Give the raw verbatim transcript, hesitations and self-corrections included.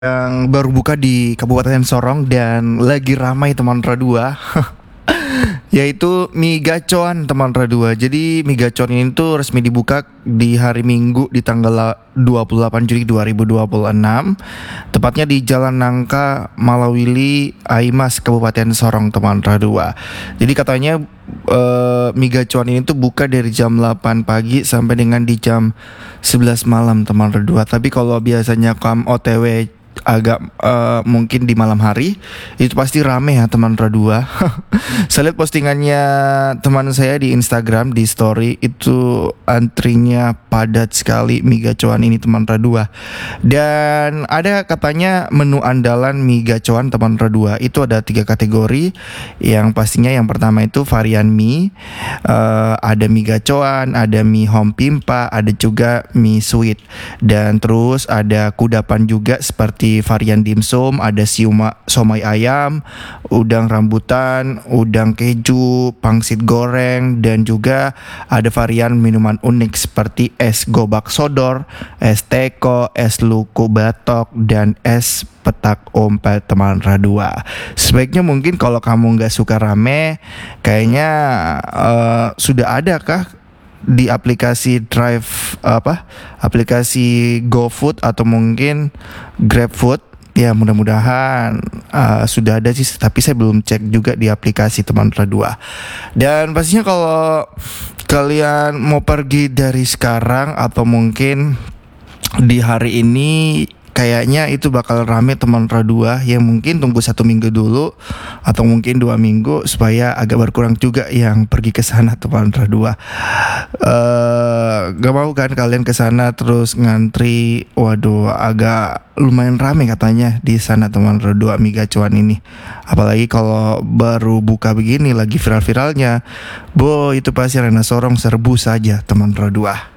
Yang baru buka di Kabupaten Sorong dan lagi ramai teman Radua. Yaitu mie gacoan teman Radua. Jadi mie gacoan ini tuh resmi dibuka di hari Minggu di tanggal dua puluh delapan Juli dua ribu dua puluh enam, tepatnya di Jalan Nangka Malawili Aimas Kabupaten Sorong teman Radua. Jadi katanya uh, mie gacoan ini tuh buka dari jam delapan pagi sampai dengan di jam sebelas malam teman Radua. Tapi kalau biasanya kamu O T W agak uh, mungkin di malam hari, itu pasti rame ya teman Radua. Saya lihat postingannya teman saya di Instagram di story, itu antrinya padat sekali mie gacoan ini teman Radua. Dan ada katanya menu andalan mie gacoan teman Radua itu ada tiga kategori. Yang pastinya yang pertama itu varian mie, uh, ada mie gacoan, ada mie home pimpa, ada juga mie sweet, dan terus ada kudapan juga seperti varian dimsum, ada siuma, somai ayam, udang rambutan, udang keju, pangsit goreng, dan juga ada varian minuman unik seperti es gobak sodor, es teko, es luku batok, dan es petak umpet teman Radua. Sebaiknya mungkin kalau kamu nggak suka rame, kayaknya uh, sudah ada kah di aplikasi Drive apa aplikasi GoFood atau mungkin GrabFood ya, mudah-mudahan uh, sudah ada sih, tapi saya belum cek juga di aplikasi teman Radua. Dan pastinya kalau kalian mau pergi dari sekarang atau mungkin di hari ini, kayaknya itu bakal rame teman Radua. Yang mungkin tunggu satu minggu dulu atau mungkin dua minggu supaya agak berkurang juga yang pergi ke sana teman Radua. Uh, gak mau kan kalian ke sana terus ngantri, waduh agak lumayan rame katanya di sana teman Radua mie gacoan ini. Apalagi kalau baru buka begini lagi viral-viralnya, bo itu pasti Arena Sorong serbu saja teman Radua.